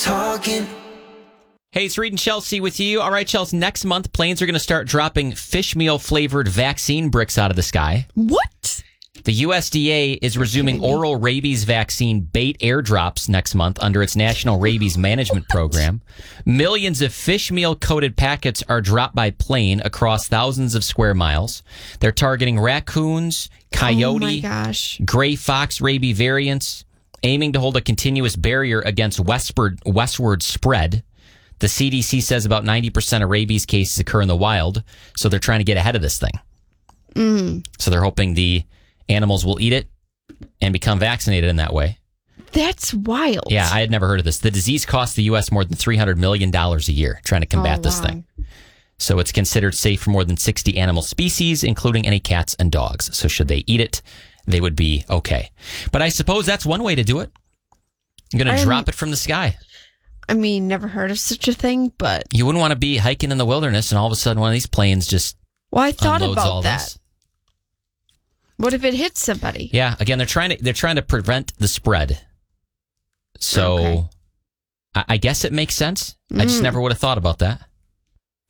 Talking. Hey, it's Reed and Chelsea with you. All right, Chelsea, next month, planes are going to start dropping fish meal-flavored vaccine bricks out of the sky. What? The USDA is resuming oral rabies vaccine bait airdrops next month under its National Rabies Management Program. Millions of fish meal-coated packets are dropped by plane across thousands of square miles. They're targeting raccoons, coyote, gray fox rabies variants, aiming to hold a continuous barrier against westward spread. The CDC says about 90% of rabies cases occur in the wild, so they're trying to get ahead of this thing. So they're hoping the animals will eat it and become vaccinated in that way. That's wild. Yeah, I had never heard of this. The disease costs the U.S. more than $300 million a year trying to combat this thing. So it's considered safe for more than 60 animal species, including any cats and dogs. So should they eat it, they would be okay. But I suppose that's one way to do it. You're going to drop it from the sky. I mean, never heard of such a thing, but... You wouldn't want to be hiking in the wilderness and all of a sudden one of these planes just I thought unloads about all that. this. What if it hits somebody? Yeah, again, they're trying to prevent the spread. So I guess it makes sense. I just never would have thought about that.